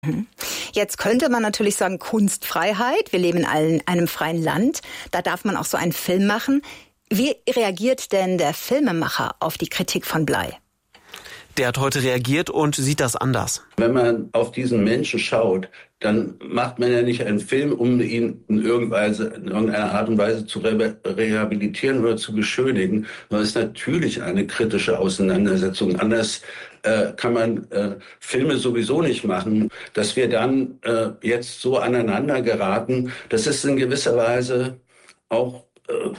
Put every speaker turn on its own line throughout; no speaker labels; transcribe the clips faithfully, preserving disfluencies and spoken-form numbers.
Jetzt könnte man natürlich sagen, Kunstfreiheit. Wir leben in einem freien Land. Da darf man auch so einen Film machen. Wie reagiert denn der Filmemacher auf die Kritik von Bley?
Der hat heute reagiert und sieht das anders.
Wenn man auf diesen Menschen schaut, dann macht man ja nicht einen Film, um ihn in irgendeiner Art und Weise zu rehabilitieren oder zu beschönigen, sondern es ist natürlich eine kritische Auseinandersetzung. Anders äh, kann man äh, Filme sowieso nicht machen. Dass wir dann äh, jetzt so aneinander geraten, das ist in gewisser Weise auch, äh,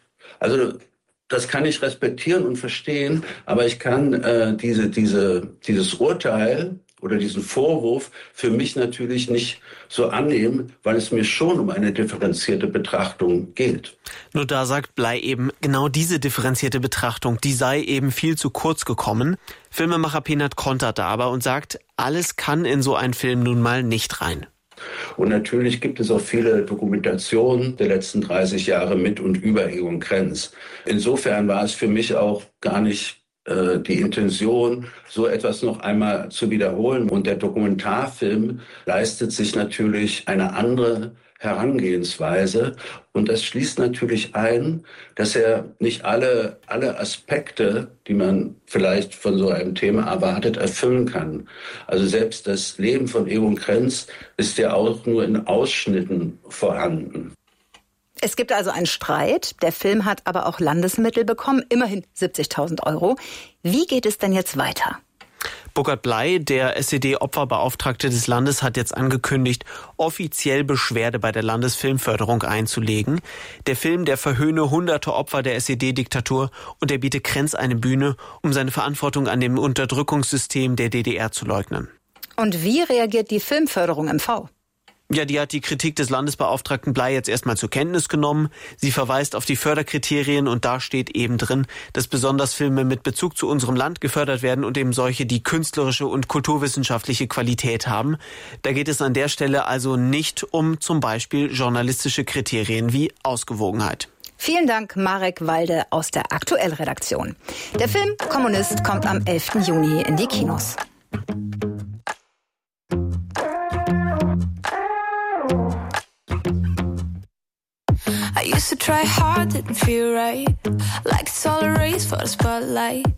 also das kann ich respektieren und verstehen, aber ich kann äh, diese, diese, dieses Urteil oder diesen Vorwurf für mich natürlich nicht so annehmen, weil es mir schon um eine differenzierte Betrachtung geht.
Nur da sagt Bley eben, genau diese differenzierte Betrachtung, die sei eben viel zu kurz gekommen. Filmemacher Pehnert kontert da aber und sagt, alles kann in so einen Film nun mal nicht rein.
Und natürlich gibt es auch viele Dokumentationen der letzten dreißig Jahre mit und über Egon Krenz. Insofern war es für mich auch gar nicht äh, die Intention, so etwas noch einmal zu wiederholen. Und der Dokumentarfilm leistet sich natürlich eine andere Herangehensweise. Und das schließt natürlich ein, dass er nicht alle, alle Aspekte, die man vielleicht von so einem Thema erwartet, erfüllen kann. Also selbst das Leben von Egon Krenz ist ja auch nur in Ausschnitten vorhanden.
Es gibt also einen Streit. Der Film hat aber auch Landesmittel bekommen, immerhin siebzigtausend Euro. Wie geht es denn jetzt weiter?
Burkhard Bley, der S E D-Opferbeauftragte des Landes, hat jetzt angekündigt, offiziell Beschwerde bei der Landesfilmförderung einzulegen. Der Film, der verhöhne hunderte Opfer der S E D-Diktatur und er biete Krenz eine Bühne, um seine Verantwortung an dem Unterdrückungssystem der D D R zu leugnen.
Und wie reagiert die Filmförderung M V?
Ja, die hat die Kritik des Landesbeauftragten Bley jetzt erstmal zur Kenntnis genommen. Sie verweist auf die Förderkriterien und da steht eben drin, dass besonders Filme mit Bezug zu unserem Land gefördert werden und eben solche, die künstlerische und kulturwissenschaftliche Qualität haben. Da geht es an der Stelle also nicht um zum Beispiel journalistische Kriterien wie Ausgewogenheit.
Vielen Dank, Marek Walde aus der Aktuell-Redaktion. Der Film Kommunist kommt am elften Juni in die Kinos.
I used to try hard, didn't feel right. Like it's all a race for the spotlight.